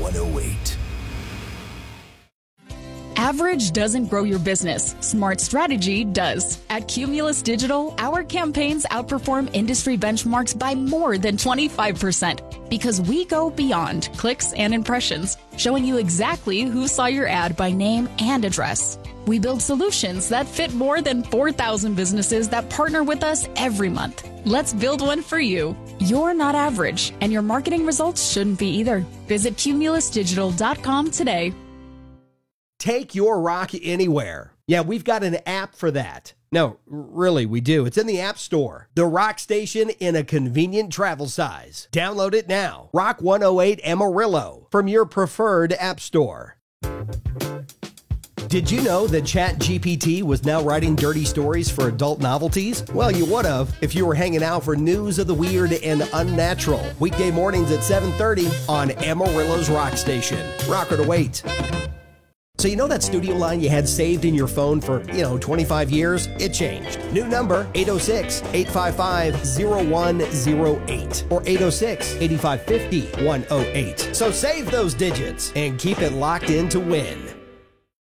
108. Average doesn't grow your business. Smart strategy does. At Cumulus Digital, our campaigns outperform industry benchmarks by more than 25% because we go beyond clicks and impressions, showing you exactly who saw your ad by name and address. We build solutions that fit more than 4,000 businesses that partner with us every month. Let's build one for you. You're not average, and your marketing results shouldn't be either. Visit cumulusdigital.com today. Take your rock anywhere. Yeah, we've got an app for that. No, really, we do. It's in the App Store. The Rock Station in a convenient travel size. Download it now. Rock 108 Amarillo from your preferred app store. Did you know that ChatGPT was now writing dirty stories for adult novelties? Well, you would have if you were hanging out for news of the weird and unnatural. Weekday mornings at 7:30 on Amarillo's Rock Station. Rocker to wait. So you know that studio line you had saved in your phone for, 25 years? It changed. New number, 806-855-0108 or 806-8550-108. So save those digits and keep it locked in to win.